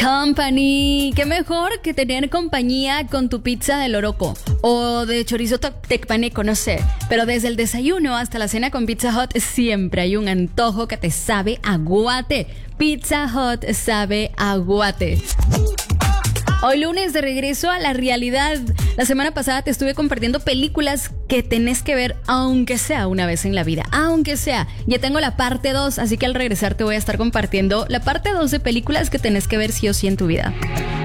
Company. Qué mejor que tener compañía con tu pizza de loroco o de chorizo tecpaneco, no sé. Pero desde el desayuno hasta la cena con Pizza Hut siempre hay un antojo que te sabe a guate. Pizza Hut sabe a guate. Hoy lunes de regreso a la realidad. La semana pasada te estuve compartiendo películas que tenés que ver aunque sea una vez en la vida. Aunque sea. Ya tengo la parte 2, así que al regresar te voy a estar compartiendo la parte 2 de películas que tenés que ver sí o sí en tu vida.